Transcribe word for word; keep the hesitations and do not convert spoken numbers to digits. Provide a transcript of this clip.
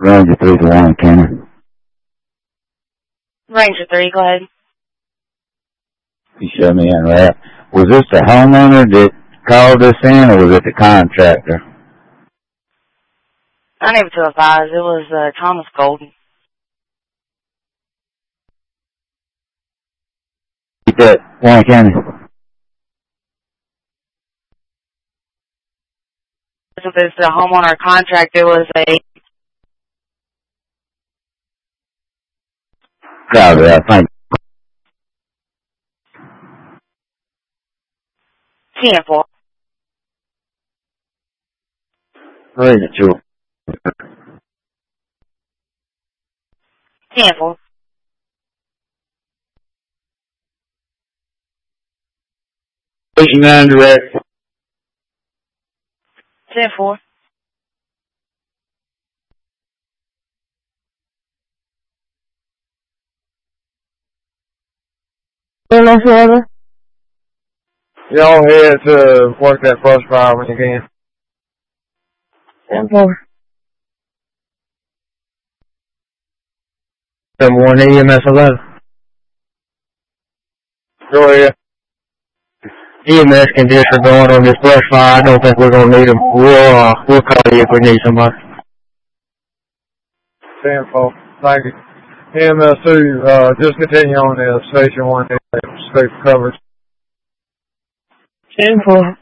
Ranger three to one, Kenny. Ranger three, go ahead. You showed me in that. Was this the homeowner that called us in, or was it the contractor? Unable to advise. It was uh, Thomas Golden. Keep that one, Kenny. If it's the homeowner contract, it was a... Copy that, thank you. ten four. Ranger two. ten four. Station nine direct. ten four. Hello, Florida. Y'all head to work that brush fire when you can. ten four. seven one E M S eleven. Go ahead. E M S can disregard on this brush fire. I don't think we're going to need them. We'll, uh, we'll call you if we need somebody. ten four. Thank you. E M S two, uh, just continue on to station one, state coverage. ten four.